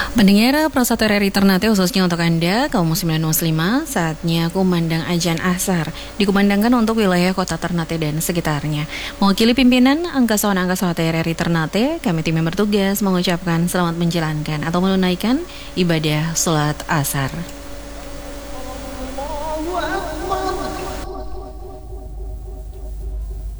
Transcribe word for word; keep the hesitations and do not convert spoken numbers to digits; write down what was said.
Mendengar Prasato R R I Ternate khususnya untuk Anda, kaum muslimin dan muslimah, saatnya kumandang Ajan Ashar dikumandangkan untuk wilayah kota Ternate dan sekitarnya. Mewakili pimpinan Angkasa Angkasa R R I Ternate, kami tim yang bertugas mengucapkan selamat menjalankan atau menunaikan ibadah sholat Ashar.